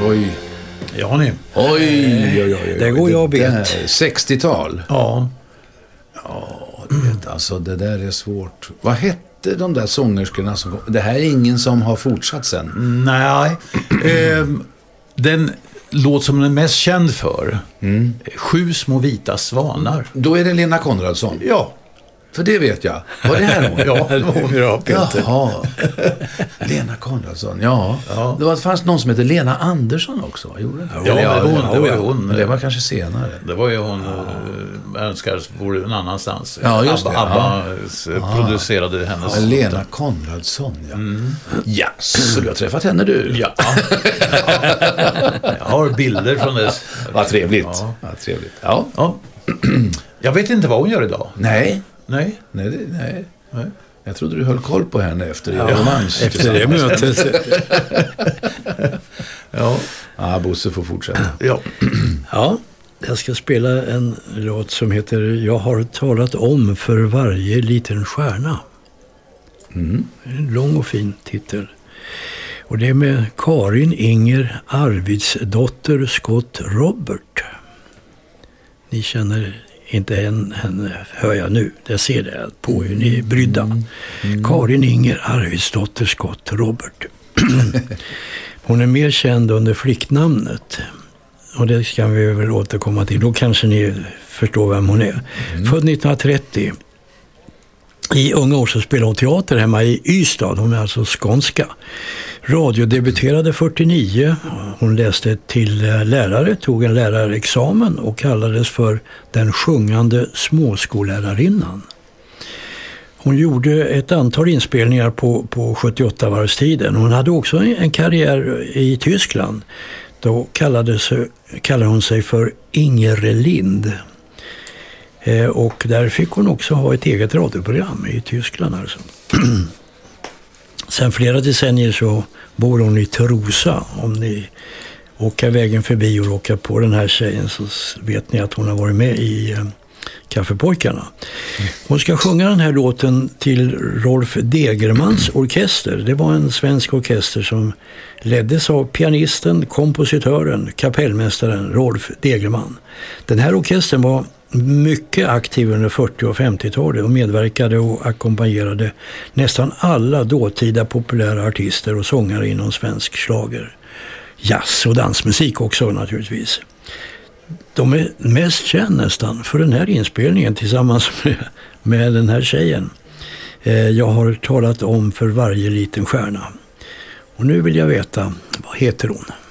Oj. Ja, ni. Oj. Det går jag bet. 60-tal. Ja. Ja, alltså det där är svårt. Vad hette de där sångerskorna som kom? Det här är ingen som har fortsatt sen. Nej. Den låt som den är mest känd för. 7 små vita svanar. Då är det Lena Konradsson. Ja. För det vet jag. Var det här hon? Ja, det var hon. Bra, Peter. Jaha. Lena Konradsson, ja. Det fanns någon som heter Lena Andersson också. Gjorde det? Ja, det var hon. Men det var kanske senare. Det var ju hon önskar vore en annanstans. Ja, just det. Abba producerade hennes. Lena Konradsson, ja. Ja, så du har träffat henne du? Ja. Jag har bilder från det. Vad trevligt. Ja. Trevligt. Ja. Jag vet inte vad hon gör idag. Nej. Nej. Jag trodde du höll koll på henne efter revansch. Efter det mötet. Ja, Bosse får fortsätta. Ja, jag ska spela en låt som heter Jag har talat om för varje liten stjärna. En lång och fin titel. Och det är med Karin Inger Arvidsdotter Scott Robert. Ni känner inte henne, hör jag nu. Jag ser det på hur ni är brydda. Karin Inger Arvidsdotter Scott Robert. Hon är mer känd under flicknamnet. Och det ska vi väl återkomma till. Då kanske ni förstår vem hon är. Född 1930. I unga år så spelade hon teater hemma i Ystad. Hon är alltså skånska. Radiodebuterade 49. Hon läste till lärare, tog en lärarexamen och kallades för den sjungande småskollärarinnan. Hon gjorde ett antal inspelningar på 78-varvstiden. Hon hade också en karriär i Tyskland. Då kallade hon sig för Inger Lind. Och där fick hon också ha ett eget radioprogram i Tyskland. Alltså. Sen flera decennier så bor hon i Trosa. Om ni åker vägen förbi och råkar på den här tjejen så vet ni att hon har varit med i Kaffepojkarna. Hon ska sjunga den här låten till Rolf Degermans orkester. Det var en svensk orkester som leddes av pianisten, kompositören, kapellmästaren Rolf Degerman. Den här orkestern var mycket aktiv under 40- och 50-talet och medverkade och ackompanjerade nästan alla dåtida populära artister och sångare inom svensk schlager. Jazz och dansmusik också naturligtvis. De är mest kända nästan för den här inspelningen tillsammans med den här tjejen. Jag har talat om för varje liten stjärna. Och nu vill jag veta, vad heter hon?